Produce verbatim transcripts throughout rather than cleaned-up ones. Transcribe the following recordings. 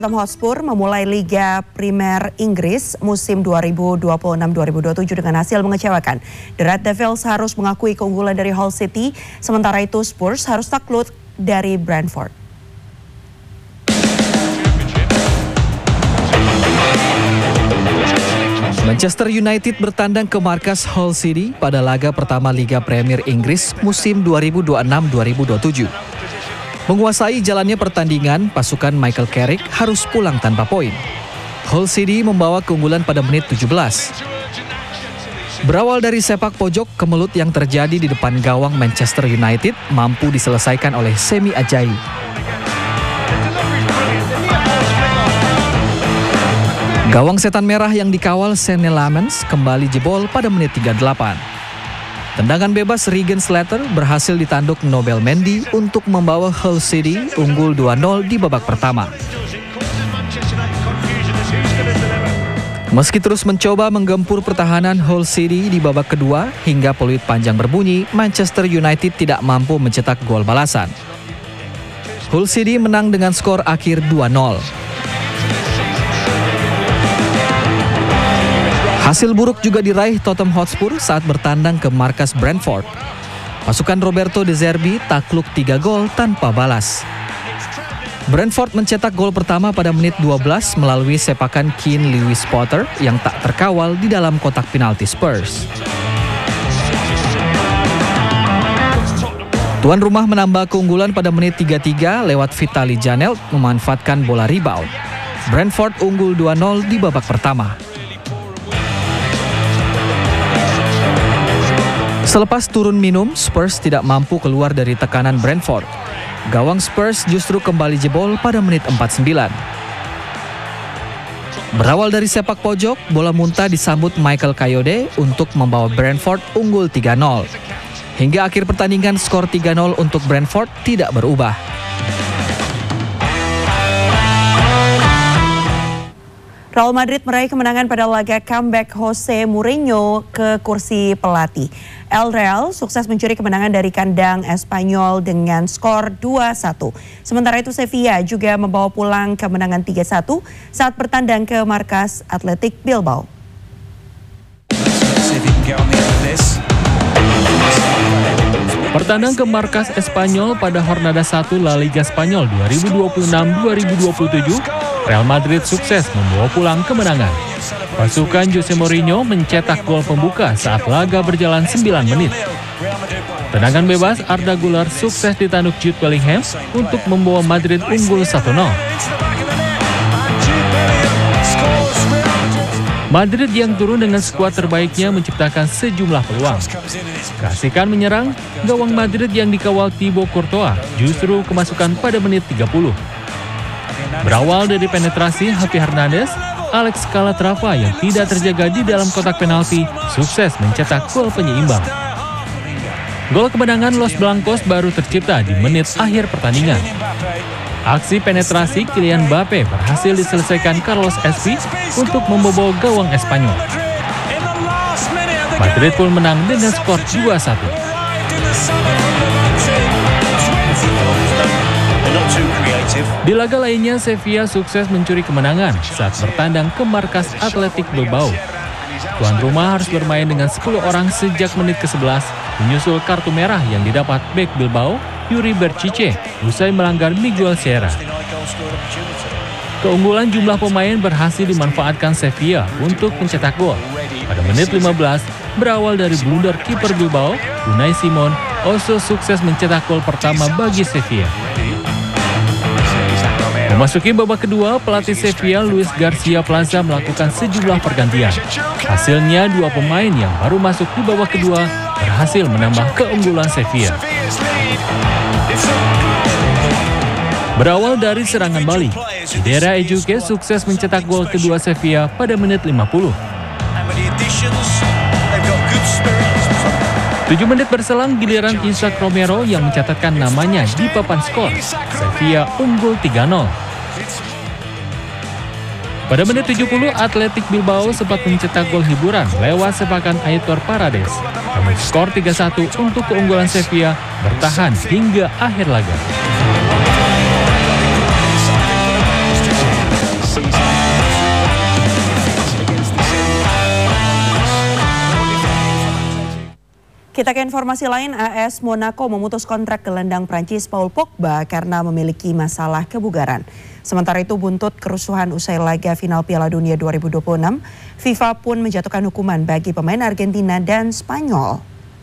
Tottenham Hotspur memulai Liga Primer Inggris musim dua ribu dua puluh enam dua ribu dua puluh tujuh dengan hasil mengecewakan. The Red Devils harus mengakui keunggulan dari Hull City, sementara itu Spurs harus takluk dari Brentford. Manchester United bertandang ke markas Hull City pada laga pertama Liga Premier Inggris musim dua ribu dua puluh enam dua ribu dua puluh tujuh. Menguasai jalannya pertandingan, pasukan Michael Carrick harus pulang tanpa poin. Hull City membawa keunggulan pada menit tujuh belas. Berawal dari sepak pojok, kemelut yang terjadi di depan gawang Manchester United mampu diselesaikan oleh Semi Ajayi. Gawang setan merah yang dikawal Senne Lammens kembali jebol pada menit tiga puluh delapan. Tendangan bebas Regan Slater berhasil ditanduk Nobel Mendy untuk membawa Hull City unggul dua nol di babak pertama. Meski terus mencoba menggempur pertahanan Hull City di babak kedua hingga peluit panjang berbunyi, Manchester United tidak mampu mencetak gol balasan. Hull City menang dengan skor akhir dua nol. Hasil buruk juga diraih Tottenham Hotspur saat bertandang ke markas Brentford. Pasukan Roberto De Zerbi takluk tiga gol tanpa balas. Brentford mencetak gol pertama pada menit dua belas melalui sepakan Keane Lewis Potter yang tak terkawal di dalam kotak penalti Spurs. Tuan rumah menambah keunggulan pada menit tiga puluh tiga lewat Vitaly Janelt memanfaatkan bola rebound. Brentford unggul dua nol di babak pertama. Selepas turun minum, Spurs tidak mampu keluar dari tekanan Brentford. Gawang Spurs justru kembali jebol pada menit empat puluh sembilan. Berawal dari sepak pojok, bola muntah disambut Michael Kayode untuk membawa Brentford unggul tiga nol. Hingga akhir pertandingan skor tiga nol untuk Brentford tidak berubah. Real Madrid meraih kemenangan pada laga comeback Jose Mourinho ke kursi pelatih. El Real sukses mencuri kemenangan dari kandang Espanyol dengan skor dua satu. Sementara itu Sevilla juga membawa pulang kemenangan tiga satu saat bertandang ke markas Athletic Bilbao. Bertandang ke markas Espanyol pada Jornada satu La Liga Spanyol dua ribu dua puluh enam dua ribu dua puluh tujuh, Real Madrid sukses membawa pulang kemenangan. Pasukan Jose Mourinho mencetak gol pembuka saat laga berjalan sembilan menit. Tendangan bebas Arda Güler sukses ditanduk Jude Bellingham untuk membawa Madrid unggul satu nol. Madrid yang turun dengan skuad terbaiknya menciptakan sejumlah peluang. Keasikan menyerang, gawang Madrid yang dikawal Thibaut Courtois justru kemasukan pada menit tiga puluh. Berawal dari penetrasi Javi Hernandez, Alex Calatrava yang tidak terjaga di dalam kotak penalti sukses mencetak gol penyeimbang. Gol kemenangan Los Blancos baru tercipta di menit akhir pertandingan. Aksi penetrasi Kylian Mbappe berhasil diselesaikan Carlos Espi untuk membobol gawang Espanyol. Madrid pun menang dengan skor dua satu. Di laga lainnya, Sevilla sukses mencuri kemenangan saat bertandang ke markas Athletic Bilbao. Tuan rumah harus bermain dengan sepuluh orang sejak menit ke sebelas, menyusul kartu merah yang didapat bek Bilbao, Yuri Berchiche, usai melanggar Miguel Sierra. Keunggulan jumlah pemain berhasil dimanfaatkan Sevilla untuk mencetak gol. Pada menit lima belas, berawal dari blunder kiper Bilbao, Unai Simon, Oso sukses mencetak gol pertama bagi Sevilla. Memasuki babak kedua, pelatih Sevilla Luis Garcia Plaza melakukan sejumlah pergantian. Hasilnya, dua pemain yang baru masuk di babak kedua berhasil menambah keunggulan Sevilla. Berawal dari serangan balik, Idera Ejuke sukses mencetak gol kedua Sevilla pada menit lima puluh. Tujuh menit berselang giliran Isaac Romero yang mencatatkan namanya di papan skor. Sevilla unggul tiga nol. Pada menit tujuh puluh, Athletic Bilbao sempat mencetak gol hiburan lewat sepakan Aitor Paredes. Namun skor tiga satu untuk keunggulan Sevilla bertahan hingga akhir laga. Kita ke informasi lain, A S Monaco memutus kontrak gelandang Prancis Paul Pogba karena memiliki masalah kebugaran. Sementara itu buntut kerusuhan usai laga final Piala Dunia dua ribu dua puluh enam, FIFA pun menjatuhkan hukuman bagi pemain Argentina dan Spanyol.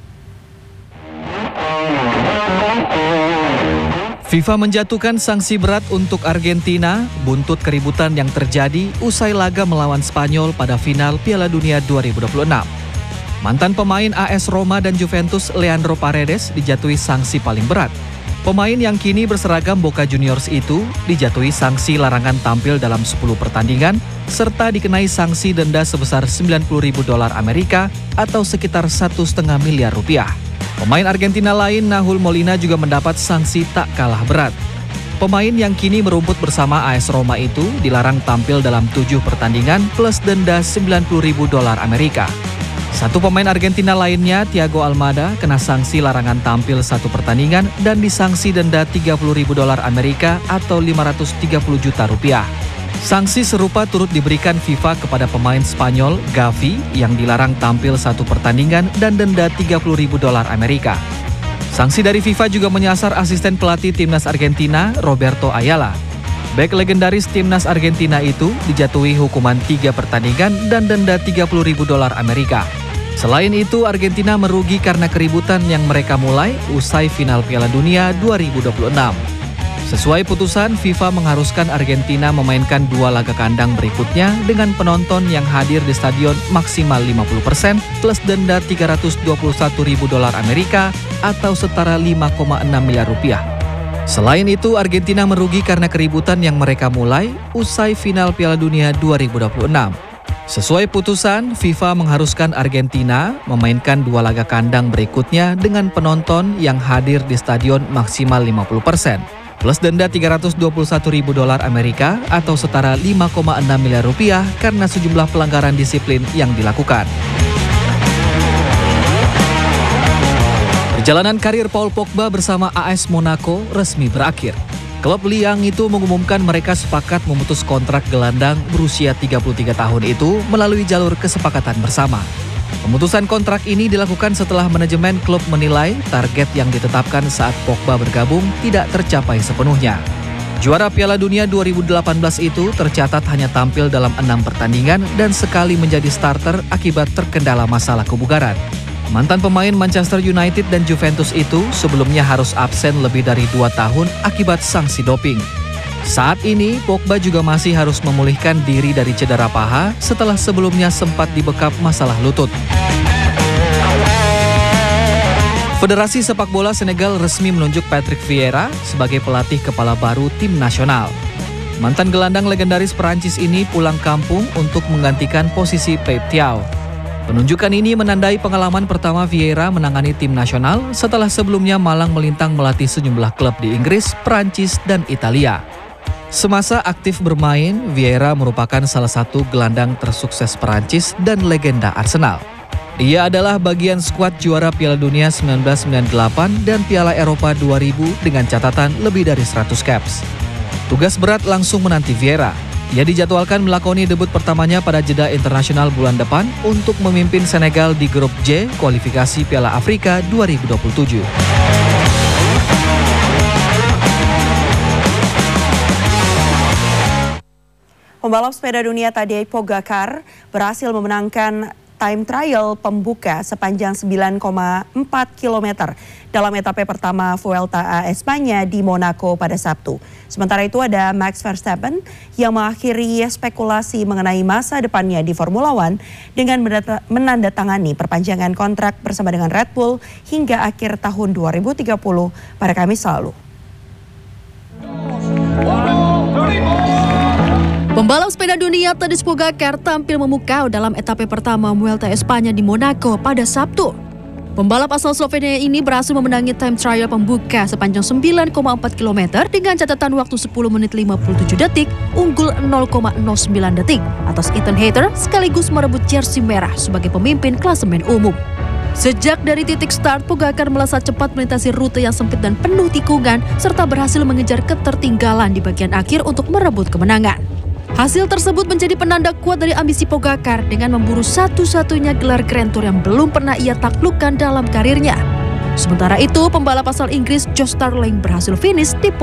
FIFA menjatuhkan sanksi berat untuk Argentina buntut keributan yang terjadi usai laga melawan Spanyol pada final Piala Dunia dua ribu dua puluh enam. Mantan pemain A S Roma dan Juventus Leandro Paredes dijatuhi sanksi paling berat. Pemain yang kini berseragam Boca Juniors itu dijatuhi sanksi larangan tampil dalam sepuluh pertandingan serta dikenai sanksi denda sebesar sembilan puluh ribu dolar Amerika atau sekitar satu koma lima miliar rupiah. Pemain Argentina lain Nahuel Molina juga mendapat sanksi tak kalah berat. Pemain yang kini merumput bersama A S Roma itu dilarang tampil dalam tujuh pertandingan plus denda sembilan puluh ribu dolar Amerika. Satu pemain Argentina lainnya, Thiago Almada, kena sanksi larangan tampil satu pertandingan dan disangsi denda tiga puluh ribu dolar Amerika atau lima ratus tiga puluh juta rupiah. Sanksi serupa turut diberikan FIFA kepada pemain Spanyol, Gavi, yang dilarang tampil satu pertandingan dan denda tiga puluh ribu dolar Amerika. Sanksi dari FIFA juga menyasar asisten pelatih timnas Argentina, Roberto Ayala. Bek legendaris timnas Argentina itu dijatuhi hukuman tiga pertandingan dan denda tiga puluh ribu dolar Amerika. Selain itu, Argentina merugi karena keributan yang mereka mulai usai final Piala Dunia dua ribu dua puluh enam. Sesuai putusan, FIFA mengharuskan Argentina memainkan dua laga kandang berikutnya dengan penonton yang hadir di stadion maksimal lima puluh persen plus denda tiga ratus dua puluh satu ribu dolar Amerika atau setara lima koma enam miliar rupiah. Selain itu, Argentina merugi karena keributan yang mereka mulai usai final Piala Dunia dua ribu dua puluh enam. Sesuai putusan, FIFA mengharuskan Argentina memainkan dua laga kandang berikutnya dengan penonton yang hadir di stadion maksimal lima puluh persen, plus denda tiga ratus dua puluh satu ribu dolar Amerika atau setara lima koma enam miliar rupiah karena sejumlah pelanggaran disiplin yang dilakukan. Perjalanan karir Paul Pogba bersama A S Monaco resmi berakhir. Klub Liang itu mengumumkan mereka sepakat memutus kontrak gelandang berusia tiga puluh tiga tahun itu melalui jalur kesepakatan bersama. Pemutusan kontrak ini dilakukan setelah manajemen klub menilai target yang ditetapkan saat Pogba bergabung tidak tercapai sepenuhnya. Juara Piala Dunia dua ribu delapan belas itu tercatat hanya tampil dalam enam pertandingan dan sekali menjadi starter akibat terkendala masalah kebugaran. Mantan pemain Manchester United dan Juventus itu sebelumnya harus absen lebih dari dua tahun akibat sanksi doping. Saat ini, Pogba juga masih harus memulihkan diri dari cedera paha setelah sebelumnya sempat dibekap masalah lutut. Federasi Sepak Bola Senegal resmi menunjuk Patrick Vieira sebagai pelatih kepala baru tim nasional. Mantan gelandang legendaris Perancis ini pulang kampung untuk menggantikan posisi Pep Thiaw. Penunjukan ini menandai pengalaman pertama Vieira menangani tim nasional setelah sebelumnya malang melintang melatih sejumlah klub di Inggris, Prancis, dan Italia. Semasa aktif bermain, Vieira merupakan salah satu gelandang tersukses Prancis dan legenda Arsenal. Ia adalah bagian skuad juara Piala Dunia seribu sembilan ratus sembilan puluh delapan dan Piala Eropa dua ribu dengan catatan lebih dari seratus caps. Tugas berat langsung menanti Vieira. Ia dijadwalkan melakoni debut pertamanya pada jeda internasional bulan depan untuk memimpin Senegal di grup J kualifikasi Piala Afrika dua ribu dua puluh tujuh. Pembalap sepeda dunia Tadej Pogacar berhasil memenangkan time trial pembuka sepanjang sembilan koma empat kilometer dalam etape pertama Vuelta a Espanya di Monaco pada Sabtu. Sementara itu ada Max Verstappen yang mengakhiri spekulasi mengenai masa depannya di Formula One dengan menandatangani perpanjangan kontrak bersama dengan Red Bull hingga akhir tahun dua ribu tiga puluh pada Kamis lalu. Pembalap sepeda dunia Tadej Pogacar tampil memukau dalam etape pertama Vuelta Espanya di Monaco pada Sabtu. Pembalap asal Slovenia ini berhasil memenangi time trial pembuka sepanjang sembilan koma empat kilometer dengan catatan waktu sepuluh menit lima puluh tujuh detik, unggul nol koma nol sembilan detik atas Ethan Hayter sekaligus merebut jersey merah sebagai pemimpin klasemen umum. Sejak dari titik start, Pogacar melesat cepat melintasi rute yang sempit dan penuh tikungan serta berhasil mengejar ketertinggalan di bagian akhir untuk merebut kemenangan. Hasil tersebut menjadi penanda kuat dari ambisi Pogacar dengan memburu satu-satunya gelar Grand Tour yang belum pernah ia taklukkan dalam karirnya. Sementara itu, pembalap asal Inggris Josh Starling berhasil finish di